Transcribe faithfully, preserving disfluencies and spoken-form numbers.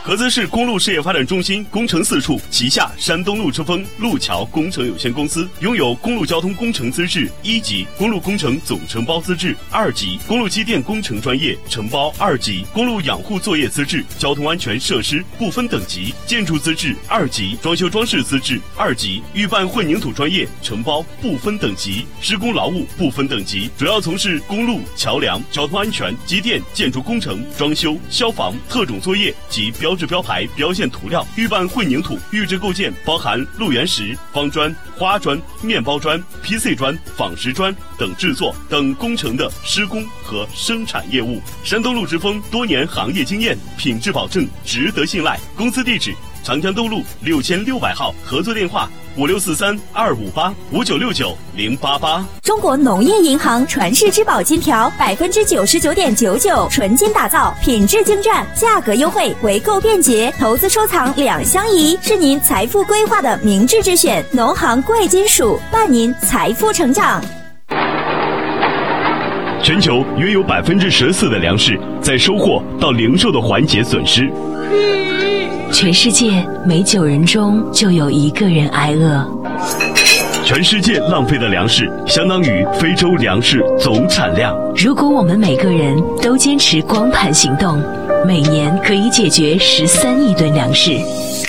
菏泽市公路事业发展中心工程四处旗下山东路之风路桥工程有限公司拥有公路交通工程资质一级、公路工程总承包资质二级、公路机电工程专业承包二级、公路养护作业资质、交通安全设施不分等级、建筑资质二级、装修装饰资质二级、预拌混凝土专业承包不分等级、施工劳务不分等级，主要从事公路、桥梁、交通安全、机电、建筑工程、装修、消防、特种作业及标志标牌、标线涂料、预拌混凝土、预制构件，包含路缘石、方砖、花砖、面包砖、P C 砖、仿石砖等制作等工程的施工和生产业务。山东路之风多年行业经验，品质保证，值得信赖。公司地址：长江东路六千六百号，合作电话五六四三二五八五九六九零八八。 中国农业银行传世之宝金条，百分之九十九点九九纯金打造，品质精湛，价格优惠，回购便捷，投资收藏两相宜，是您财富规划的明智之选。农行贵金属伴您财富成长。 全球约有百分之十四的粮食在收获到零售的环节损失。 全世界每九人中就有一个人挨饿。 全世界浪费的粮食相当于非洲粮食总产量。 如果我们每个人都坚持光盘行动，每年可以解决十三亿吨粮食。